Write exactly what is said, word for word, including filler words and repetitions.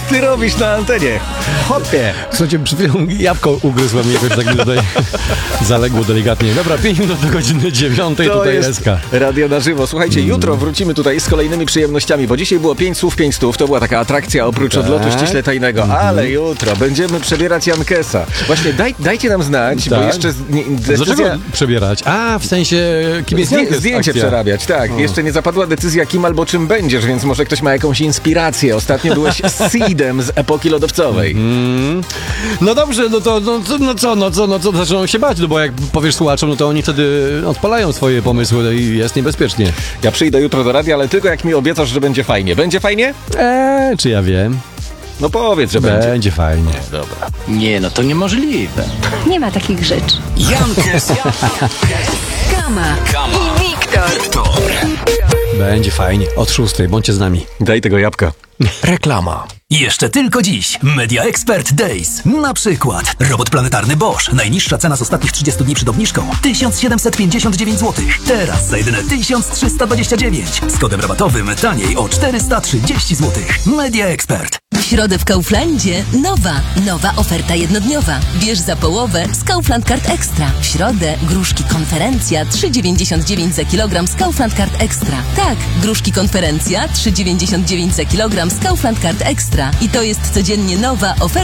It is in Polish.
ty robisz na antenie? Hopie. Słuchajcie, przed chwilą jabłko ugryzłem, jakoś tak mi tutaj zaległo delikatnie. Dobra, pięć minut do godziny dziewiątej, To tutaj jest Eska. radio na żywo. Słuchajcie, Mm. jutro wrócimy tutaj z kolejnymi przyjemnościami, bo dzisiaj było pięć słów, pięć stów. To była taka atrakcja oprócz Tak. odlotu ściśle tajnego. Mhm. Ale jutro będziemy przebierać Jankesa. Właśnie daj, dajcie nam znać, bo Tak. jeszcze z, nie, Dlaczego decyzja... przebierać? A, w sensie, kim jest Zdję, Jankes? zdjęcie Akcja. przerabiać, tak. O. Jeszcze nie zapadła decyzja, kim albo czym będziesz, więc może ktoś ma jakąś inspirację. Ostatnio byłeś seedem z epoki lodowcowej. Mm. No dobrze, no to no, co- no co, no co, no co, zaczną się bać, no bo jak powiesz słuchaczom, no to oni wtedy odpalają swoje pomysły no i jest niebezpiecznie. Ja przyjdę jutro do radia, ale tylko jak mi obiecasz, że będzie fajnie. Będzie fajnie? Eee, czy ja wiem? No powiedz, że będzie. Będzie fajnie. Dobra. Nie, no to niemożliwe. Nie ma takich rzeczy. Jankes, Kama, i Wiktor. Będzie fajnie. Od szóstej, bądźcie z nami. Daj tego jabłka. reklama. Jeszcze tylko dziś Media Expert Days. Na przykład robot planetarny Bosch. Najniższa cena z ostatnich trzydziestu dni przed obniżką tysiąc siedemset pięćdziesiąt dziewięć złotych. Teraz za jedyne tysiąc trzysta dwadzieścia dziewięć. Z kodem rabatowym taniej o czterysta trzydzieści złotych. Media Expert. W środę w Kauflandzie nowa, nowa oferta jednodniowa. Bierz za połowę z Kaufland Card Extra. W środę gruszki konferencja trzy dziewięćdziesiąt dziewięć za kilogram z Kaufland Card Extra. Tak, gruszki konferencja trzy dziewięćdziesiąt dziewięć za kilogram z Kaufland Card Extra. I to jest codziennie nowa oferta